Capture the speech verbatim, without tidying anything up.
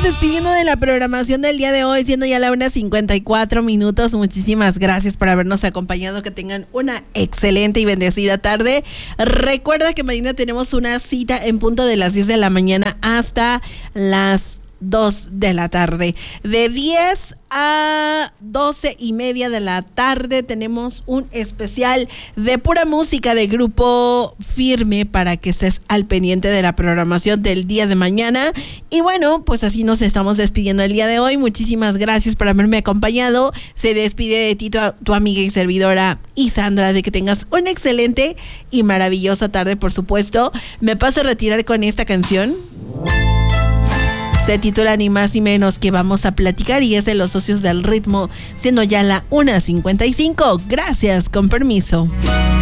despidiendo de la programación del día de hoy, siendo ya la una cincuenta y cuatro minutos. Muchísimas gracias por habernos acompañado. Que tengan una excelente y bendecida tarde. Recuerda que mañana tenemos una cita en punto de las diez de la mañana hasta las dos de la tarde. De diez a doce y media de la tarde tenemos un especial de pura música de Grupo Firme para que estés al pendiente de la programación del día de mañana. Y bueno, pues así nos estamos despidiendo el día de hoy. Muchísimas gracias por haberme acompañado. Se despide de ti tu, tu amiga y servidora Isandra, de que tengas una excelente y maravillosa tarde, por supuesto. Me paso a retirar con esta canción. Se titula ni más ni menos que Vamos a Platicar y es de Los Socios del Ritmo, siendo ya la una cincuenta y cinco. Gracias, con permiso.